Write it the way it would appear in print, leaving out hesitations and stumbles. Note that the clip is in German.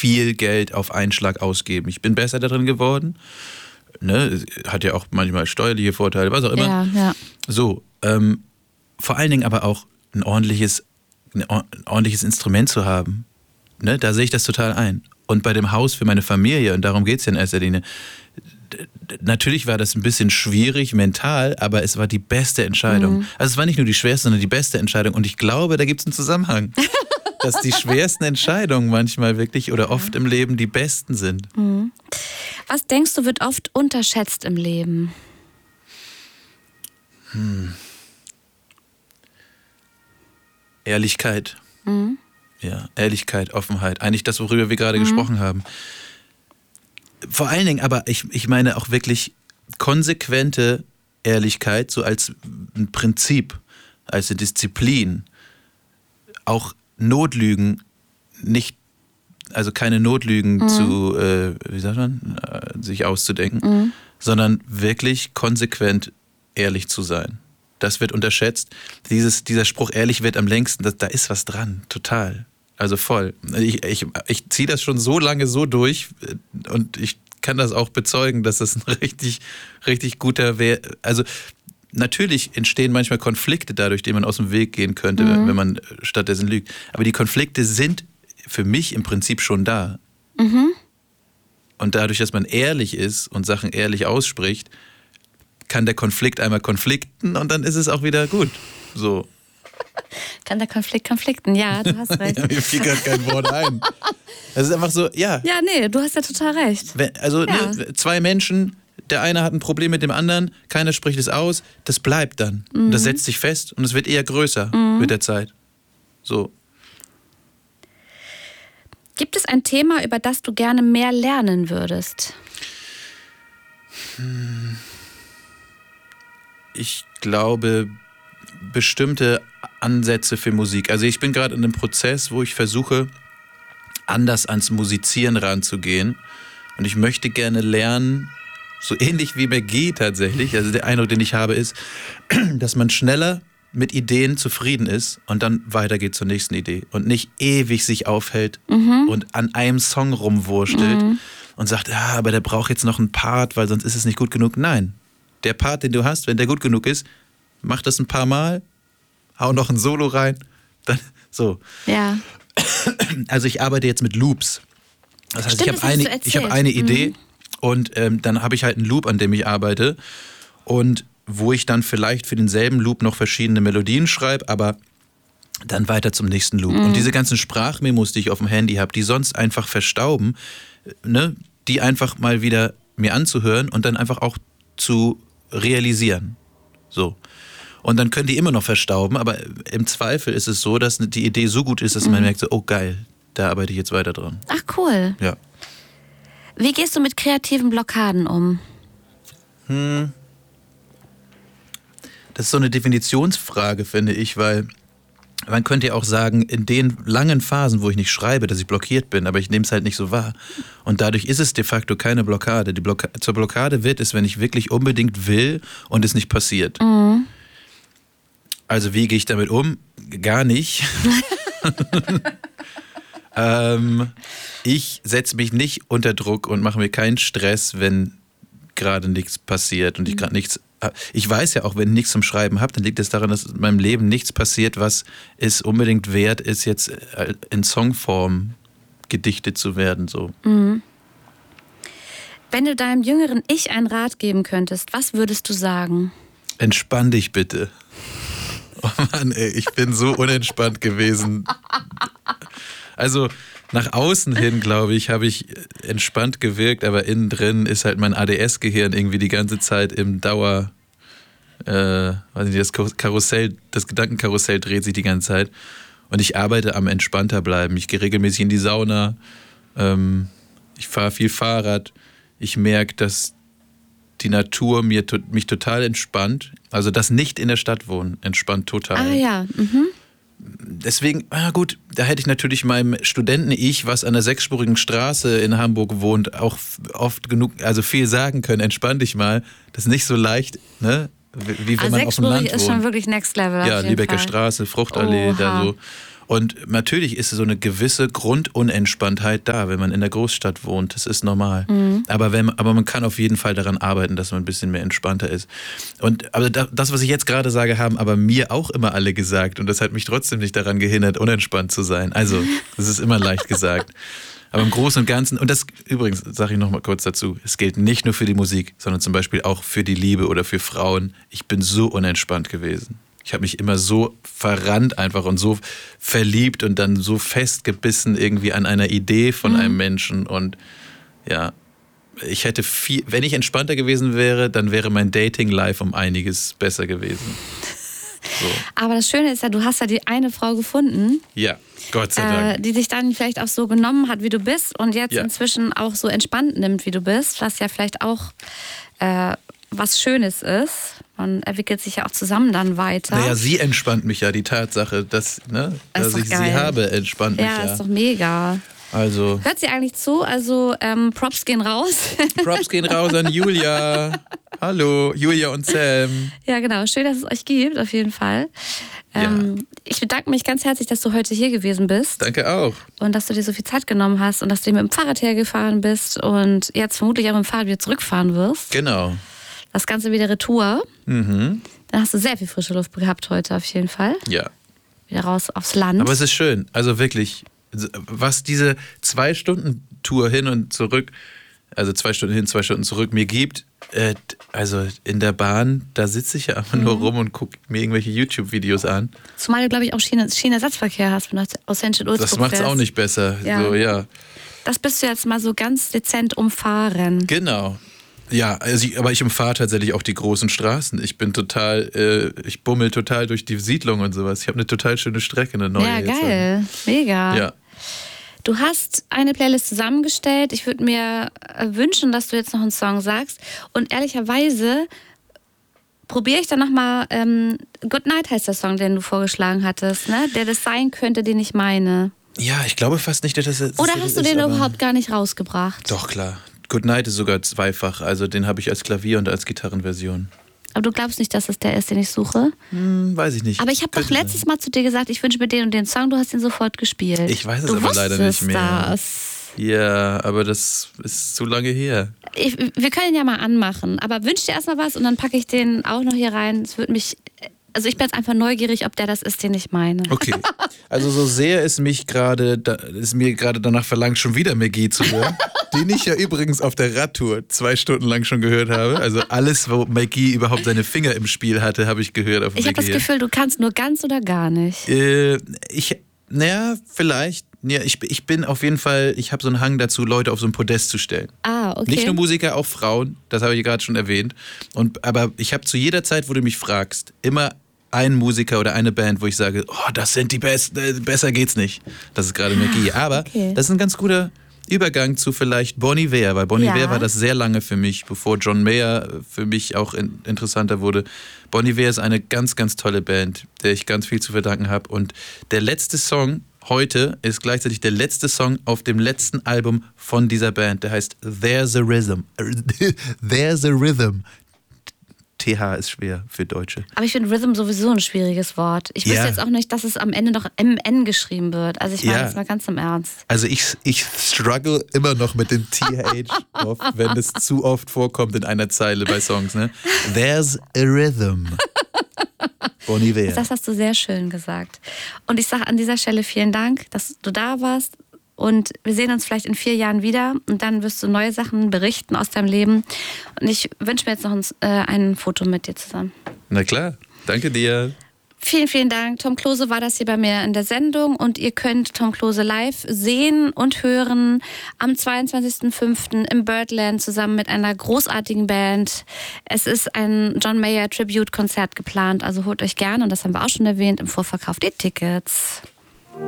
viel Geld auf einen Schlag ausgeben. Ich bin besser darin geworden. Ne? Hat ja auch manchmal steuerliche Vorteile, was auch immer. Ja. So, vor allen Dingen aber auch ein ordentliches Instrument zu haben. Ne? Da sehe ich das total ein. Und bei dem Haus für meine Familie, und darum geht es ja in erster Linie, natürlich war das ein bisschen schwierig mental, aber es war die beste Entscheidung. Also es war nicht nur die schwerste, sondern die beste Entscheidung. Und ich glaube, da gibt es einen Zusammenhang. Dass die schwersten Entscheidungen manchmal wirklich oder oft im Leben die besten sind. Was denkst du, wird oft unterschätzt im Leben? Ehrlichkeit. Ja, Ehrlichkeit, Offenheit. Eigentlich das, worüber wir gerade gesprochen haben. Vor allen Dingen aber, ich meine auch wirklich konsequente Ehrlichkeit, so als ein Prinzip, als eine Disziplin. Auch Notlügen nicht, also keine Notlügen zu, wie sagt man, sich auszudenken, sondern wirklich konsequent ehrlich zu sein. Das wird unterschätzt. Dieser Spruch, ehrlich wird am längsten, da ist was dran, total. Also voll. Ich ziehe das schon so lange so durch und ich kann das auch bezeugen, dass das ein richtig, richtig guter also natürlich entstehen manchmal Konflikte dadurch, denen man aus dem Weg gehen könnte, wenn man stattdessen lügt. Aber die Konflikte sind für mich im Prinzip schon da. Und dadurch, dass man ehrlich ist und Sachen ehrlich ausspricht, kann der Konflikt einmal konflikten und dann ist es auch wieder gut. So. Kann der Konflikt konflikten? Ja, du hast recht. Ja, mir fiel gerade kein Wort ein. Das ist einfach so, ja. Ja, nee, du hast ja total recht. Ne, zwei Menschen, der eine hat ein Problem mit dem anderen, keiner spricht es aus, das bleibt dann. Und das setzt sich fest und es wird eher größer mit der Zeit. So. Gibt es ein Thema, über das du gerne mehr lernen würdest? Ich glaube, bestimmte Ansätze für Musik. Also ich bin gerade in einem Prozess, wo ich versuche, anders ans Musizieren ranzugehen. Und ich möchte gerne lernen, so ähnlich wie McGee tatsächlich, also der Eindruck, den ich habe, ist, dass man schneller mit Ideen zufrieden ist und dann weitergeht zur nächsten Idee und nicht ewig sich aufhält und an einem Song rumwurschtelt und sagt, aber der braucht jetzt noch einen Part, weil sonst ist es nicht gut genug. Nein, der Part, den du hast, wenn der gut genug ist, mach das ein paar Mal, hau noch ein Solo rein, dann so. Ja. Also ich arbeite jetzt mit Loops. Das heißt, ich habe eine Idee und dann habe ich halt einen Loop, an dem ich arbeite und wo ich dann vielleicht für denselben Loop noch verschiedene Melodien schreibe, aber dann weiter zum nächsten Loop. Und diese ganzen Sprachmemos, die ich auf dem Handy habe, die sonst einfach verstauben, ne, die einfach mal wieder mir anzuhören und dann einfach auch zu realisieren. So. Und dann können die immer noch verstauben, aber im Zweifel ist es so, dass die Idee so gut ist, dass man merkt so, oh geil, da arbeite ich jetzt weiter dran. Ach cool. Ja. Wie gehst du mit kreativen Blockaden um? Das ist so eine Definitionsfrage, finde ich, weil man könnte ja auch sagen, in den langen Phasen, wo ich nicht schreibe, dass ich blockiert bin, aber ich nehme es halt nicht so wahr. Und dadurch ist es de facto keine Blockade. Zur Blockade wird es, wenn ich wirklich unbedingt will und es nicht passiert. Also wie gehe ich damit um? Gar nicht. Ich setze mich nicht unter Druck und mache mir keinen Stress, wenn gerade nichts passiert und ich gerade nichts. Ich weiß ja auch, wenn ich nichts zum Schreiben habe, dann liegt es daran, dass in meinem Leben nichts passiert, was es unbedingt wert ist, jetzt in Songform gedichtet zu werden. So. Wenn du deinem jüngeren Ich einen Rat geben könntest, was würdest du sagen? Entspann dich bitte. Oh Mann, ey, ich bin so unentspannt gewesen. Also nach außen hin, glaube ich, habe ich entspannt gewirkt, aber innen drin ist halt mein ADS-Gehirn irgendwie die ganze Zeit im Dauer, weiß nicht, das Gedankenkarussell dreht sich die ganze Zeit. Und ich arbeite am entspannter bleiben. Ich gehe regelmäßig in die Sauna, ich fahre viel Fahrrad. Ich merke, dass die Natur mich total entspannt. Also das nicht in der Stadt wohnen, entspannt total. Ah ja, Deswegen, gut, da hätte ich natürlich meinem Studenten-Ich, was an der 6-spurigen Straße in Hamburg wohnt, auch oft genug, also viel sagen können. Entspann dich mal. Das ist nicht so leicht, ne? Wie wenn man auf dem Land wohnt. 6-spurig ist schon wirklich Next Level. Ja, Lübecker Straße, Fruchtallee, da so. Und natürlich ist so eine gewisse Grundunentspanntheit da, wenn man in der Großstadt wohnt. Das ist normal. Aber man kann auf jeden Fall daran arbeiten, dass man ein bisschen mehr entspannter ist. Aber das, was ich jetzt gerade sage, haben aber mir auch immer alle gesagt. Und das hat mich trotzdem nicht daran gehindert, unentspannt zu sein. Also, das ist immer leicht gesagt. Aber im Großen und Ganzen, und das übrigens, sage ich noch mal kurz dazu, es gilt nicht nur für die Musik, sondern zum Beispiel auch für die Liebe oder für Frauen. Ich bin so unentspannt gewesen. Ich habe mich immer so verrannt einfach und so verliebt und dann so festgebissen irgendwie an einer Idee von einem Menschen. Und ja, ich hätte wenn ich entspannter gewesen wäre, dann wäre mein Dating-Life um einiges besser gewesen. So. Aber das Schöne ist ja, du hast ja die eine Frau gefunden. Ja, Gott sei Dank. Die dich dann vielleicht auch so genommen hat, wie du bist und jetzt inzwischen auch so entspannt nimmt, wie du bist, was ja vielleicht auch was Schönes ist. Man entwickelt sich ja auch zusammen dann weiter. Naja, sie entspannt mich ja, die Tatsache, dass ich sie habe, entspannt mich ja. Ja, ist doch mega. Also. Hört sie eigentlich zu? Also Props gehen raus. Props gehen raus an Julia. Hallo, Julia und Sam. Ja, genau. Schön, dass es euch gibt, auf jeden Fall. Ich bedanke mich ganz herzlich, dass du heute hier gewesen bist. Danke auch. Und dass du dir so viel Zeit genommen hast und dass du mit dem Fahrrad hergefahren bist und jetzt vermutlich auch mit dem Fahrrad wieder zurückfahren wirst. Genau. Das Ganze wieder Retour. Dann hast du sehr viel frische Luft gehabt heute auf jeden Fall. Ja. Wieder raus aufs Land. Aber es ist schön. Also wirklich, was diese 2-Stunden-Tour hin und zurück, also 2 Stunden hin, 2 Stunden zurück mir gibt, also in der Bahn, da sitze ich ja einfach nur rum und gucke mir irgendwelche YouTube-Videos an. Zumal du, glaube ich, auch Schienenersatzverkehr hast, wenn du aus Henschel-Ulzburg Das macht es auch nicht besser. Ja. So, ja. Das bist du jetzt mal so ganz dezent umfahren. Genau. Ja, aber ich umfahre tatsächlich auch die großen Straßen. Ich bummel total durch die Siedlung und sowas. Ich habe eine total schöne Strecke, eine neue. Ja, geil. Mega. Ja. Du hast eine Playlist zusammengestellt. Ich würde mir wünschen, dass du jetzt noch einen Song sagst. Und ehrlicherweise probiere ich dann nochmal, Good Night heißt der Song, den du vorgeschlagen hattest, ne? Der das sein könnte, den ich meine. Ja, ich glaube fast nicht, dass das Oder hast du den überhaupt gar nicht rausgebracht? Doch, klar. Good Night ist sogar zweifach. Also den habe ich als Klavier- und als Gitarrenversion. Aber du glaubst nicht, dass das der ist, den ich suche? Weiß ich nicht. Aber ich habe doch letztes Mal zu dir gesagt, ich wünsche mir den und den Song, du hast ihn sofort gespielt. Ich weiß es aber leider nicht mehr. Das. Ja, aber das ist zu lange her. Wir können ihn ja mal anmachen, aber wünsch dir erstmal was und dann packe ich den auch noch hier rein. Es würde mich... Also ich bin jetzt einfach neugierig, ob der das ist, den ich meine. Okay. Also so sehr es mir gerade danach verlangt, schon wieder McGee zu hören, den ich ja übrigens auf der Radtour 2 Stunden lang schon gehört habe. Also alles, wo McGee überhaupt seine Finger im Spiel hatte, habe ich gehört auf dem Ich habe das Gefühl, du kannst nur ganz oder gar nicht. Vielleicht. Ja, ich bin auf jeden Fall, ich habe so einen Hang dazu, Leute auf so ein Podest zu stellen. Ah, okay. Nicht nur Musiker, auch Frauen, das habe ich gerade schon erwähnt. Aber ich habe zu jeder Zeit, wo du mich fragst, immer einen Musiker oder eine Band, wo ich sage, oh, das sind die Besten, besser geht's nicht. Das ist gerade McGee. Aber das ist ein ganz guter Übergang zu vielleicht Bon Iver, weil Bon Iver war das sehr lange für mich, bevor John Mayer für mich auch interessanter wurde. Bon Iver ist eine ganz, ganz tolle Band, der ich ganz viel zu verdanken habe. Und der letzte Song heute ist gleichzeitig der letzte Song auf dem letzten Album von dieser Band. Der heißt There's a Rhythm. There's a Rhythm. TH ist schwer für Deutsche. Aber ich finde Rhythm sowieso ein schwieriges Wort. Ich wüsste jetzt auch nicht, dass es am Ende noch MN geschrieben wird. Also ich meine jetzt mal ganz im Ernst. Also ich struggle immer noch mit dem TH oft, wenn es zu oft vorkommt in einer Zeile bei Songs. Ne? There's a Rhythm. Bon Iver. Das hast du sehr schön gesagt. Und ich sage an dieser Stelle vielen Dank, dass du da warst. Und wir sehen uns vielleicht in 4 Jahren wieder und dann wirst du neue Sachen berichten aus deinem Leben. Und ich wünsche mir jetzt noch ein Foto mit dir zusammen. Na klar, danke dir. Vielen, vielen Dank. Tom Klose war das hier bei mir in der Sendung und ihr könnt Tom Klose live sehen und hören am 22.05. im Birdland zusammen mit einer großartigen Band. Es ist ein John Mayer Tribute-Konzert geplant, also holt euch gerne, und das haben wir auch schon erwähnt, im Vorverkauf die Tickets.